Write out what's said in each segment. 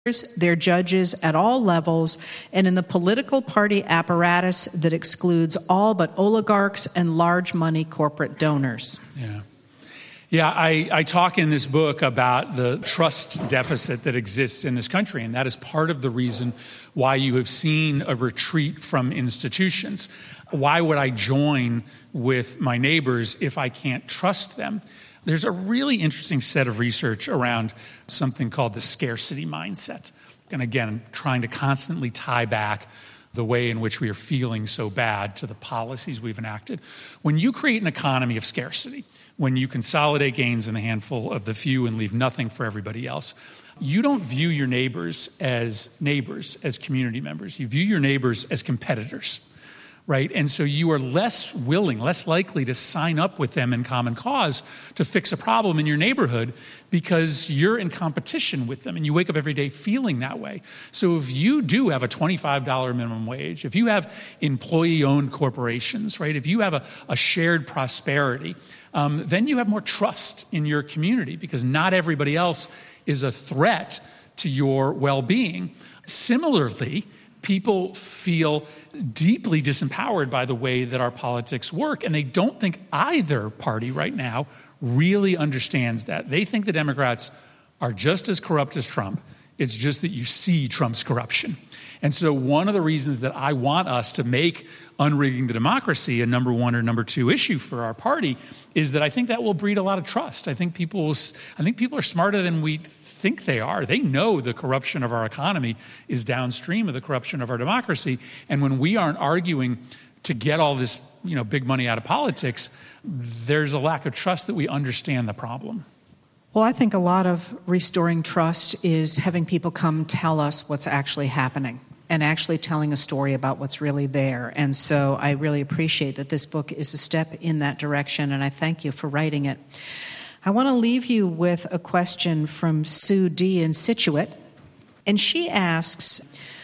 their judges at all levels, and in the political party apparatus that excludes all but oligarchs and large money corporate donors. Yeah, I talk in this book about the trust deficit that exists in this country, and that is part of the reason why you have seen a retreat from institutions. Why would I join with my neighbors if I can't trust them? There's a really interesting set of research around something called the scarcity mindset. And again, I'm trying to constantly tie back the way in which we are feeling so bad to the policies we've enacted. When you create an economy of scarcity, when you consolidate gains in the handful of the few and leave nothing for everybody else, you don't view your neighbors, as community members. You view your neighbors as competitors. Right? And so you are less willing, less likely to sign up with them in common cause to fix a problem in your neighborhood because you're in competition with them and you wake up every day feeling that way. So if you do have a $25 minimum wage, if you have employee-owned corporations, right? If you have a shared prosperity, then you have more trust in your community because not everybody else is a threat to your well-being. Similarly, people feel deeply disempowered by the way that our politics work, and they don't think either party right now really understands that. They think the Democrats are just as corrupt as Trump. It's just that you see Trump's corruption. And so one of the reasons that I want us to make unrigging the democracy a number one or number two issue for our party is that I think that will breed a lot of trust. I think people are smarter than we think they are. They know the corruption of our economy is downstream of the corruption of our democracy. And when we aren't arguing to get all this, big money out of politics, there's a lack of trust that we understand the problem. Well, I think a lot of restoring trust is having people come tell us what's actually happening and actually telling a story about what's really there. And so I really appreciate that this book is a step in that direction, and I thank you for writing it. I want to leave you with a question from Sue D. in Scituate, and she asks,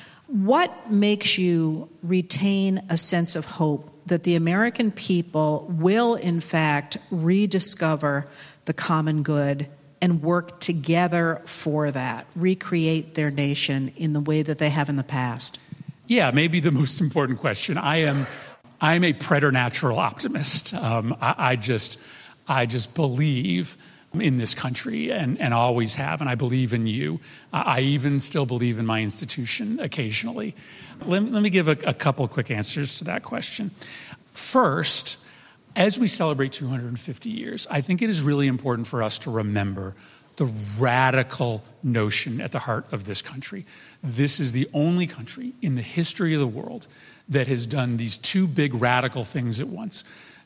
what makes you retain a sense of hope that the American people will, in fact, rediscover the common good and work together for that, recreate their nation in the way that they have in the past? Yeah, maybe the most important question. I'm a preternatural optimist. I just believe in this country and always have, and I believe in you. I even still believe in my institution occasionally. Let me give a couple of quick answers to that question. First, as we celebrate 250 years, I think it is really important for us to remember the radical notion at the heart of this country. This is the only country in the history of the world that has done these two big radical things at once.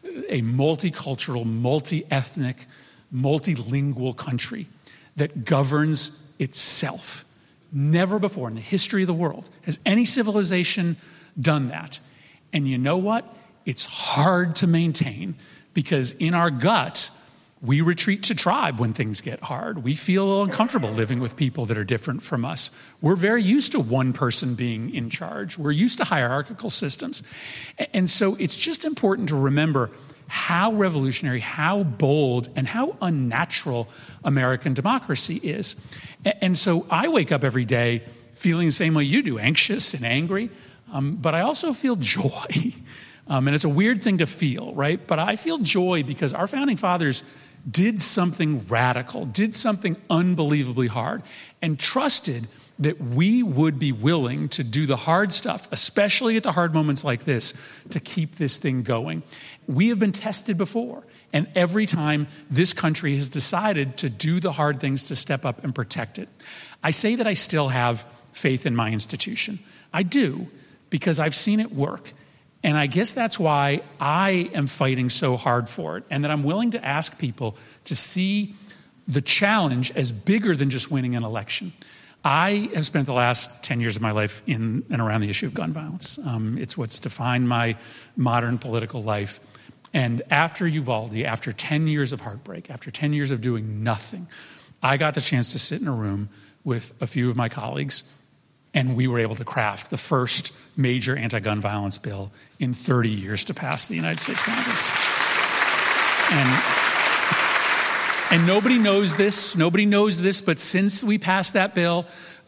A multicultural, multi-ethnic, multilingual country that governs itself. Never before in the history of the world has any civilization done that. And you know what? It's hard to maintain because in our gut, we retreat to tribe when things get hard. We feel uncomfortable living with people that are different from us. We're very used to one person being in charge. We're used to hierarchical systems. And so it's just important to remember how revolutionary, how bold, and how unnatural American democracy is. And so I wake up every day feeling the same way you do, anxious and angry, but I also feel joy. And it's a weird thing to feel, right? But I feel joy because our founding fathers did something radical, did something unbelievably hard, and trusted that we would be willing to do the hard stuff, especially at the hard moments like this, to keep this thing going. We have been tested before, and every time this country has decided to do the hard things to step up and protect it. I say that I still have faith in my institution. I do, because I've seen it work. And I guess that's why I am fighting so hard for it, and that I'm willing to ask people to see the challenge as bigger than just winning an election. I have spent the last 10 years of my life in and around the issue of gun violence. It's what's defined my modern political life. And after Uvalde, after 10 years of heartbreak, after 10 years of doing nothing, I got the chance to sit in a room with a few of my colleagues, and we were able to craft the first major anti-gun violence bill in 30 years to pass the United States Congress. And nobody knows this, but since we passed that bill,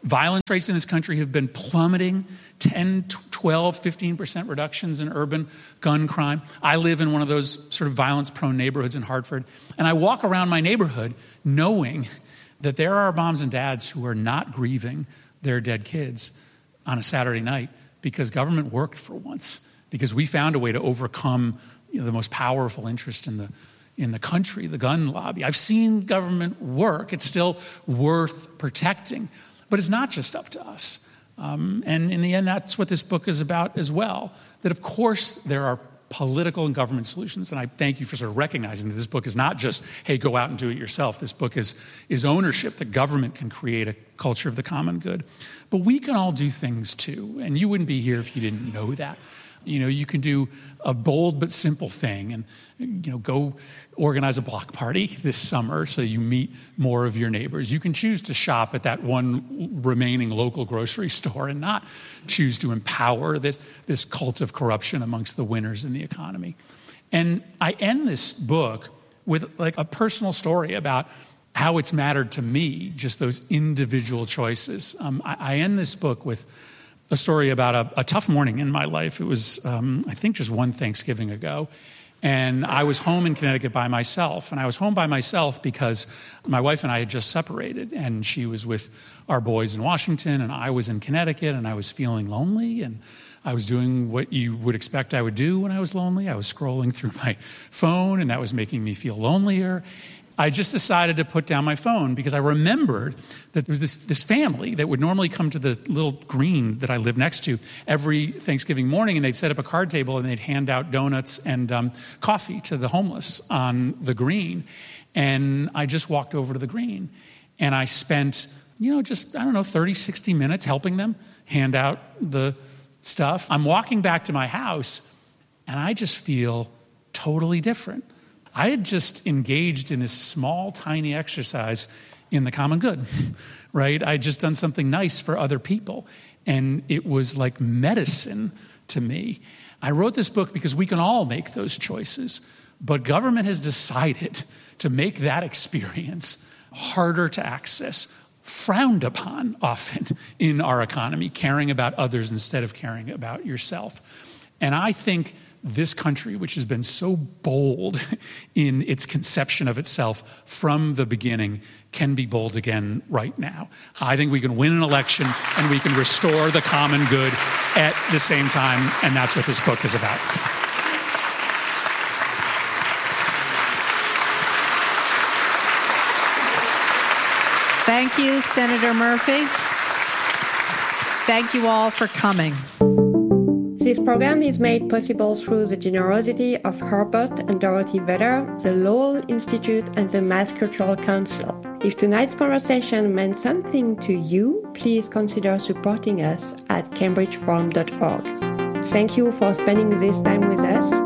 Violence rates in this country have been plummeting, 10, 12, 15% reductions in urban gun crime. I live in one of those sort of violence-prone neighborhoods in Hartford, and I walk around my neighborhood knowing that there are moms and dads who are not grieving their dead kids on a Saturday night because government worked for once, because we found a way to overcome the most powerful interest in the country, the gun lobby. I've seen government work. It's still worth protecting. But it's not just up to us. And in the end, that's what this book is about as well. That, of course, there are political and government solutions. And I thank you for sort of recognizing that this book is not just, hey, go out and do it yourself. This book is ownership, that government can create a culture of the common good. But we can all do things too. And you wouldn't be here if you didn't know that. You can do a bold but simple thing and, go organize a block party this summer so you meet more of your neighbors. You can choose to shop at that one remaining local grocery store and not choose to empower this cult of corruption amongst the winners in the economy. And I end this book with a personal story about how it's mattered to me, just those individual choices. I end this book with a story about a tough morning in my life. It was, I think, just one Thanksgiving ago. And I was home in Connecticut by myself. And I was home by myself because my wife and I had just separated. And she was with our boys in Washington, and I was in Connecticut, and I was feeling lonely. And I was doing what you would expect I would do when I was lonely. I was scrolling through my phone, and that was making me feel lonelier. I just decided to put down my phone because I remembered that there was this family that would normally come to the little green that I live next to every Thanksgiving morning, and they'd set up a card table and they'd hand out donuts and coffee to the homeless on the green. And I just walked over to the green, and I spent, 30, 60 minutes helping them hand out the stuff. I'm walking back to my house, and I just feel totally different. I had just engaged in this small, tiny exercise in the common good, right? I had just done something nice for other people, and it was like medicine to me. I wrote this book because we can all make those choices, but government has decided to make that experience harder to access, frowned upon often in our economy, caring about others instead of caring about yourself. And I think this country, which has been so bold in its conception of itself from the beginning, can be bold again right now. I think we can win an election and we can restore the common good at the same time, and that's what this book is about. Thank you, Senator Murphy. Thank you all for coming. This program is made possible through the generosity of Herbert and Dorothy Vedder, the Lowell Institute, and the Mass Cultural Council. If tonight's conversation meant something to you, please consider supporting us at cambridgeforum.org. Thank you for spending this time with us.